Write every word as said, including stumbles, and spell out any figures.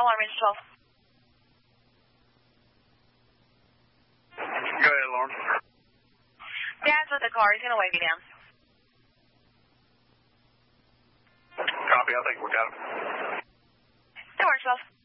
Alarm range twelve. Go ahead, Lauren. Dad's with the car. He's going to wave you down. Copy. I think we got him. That works, twelve.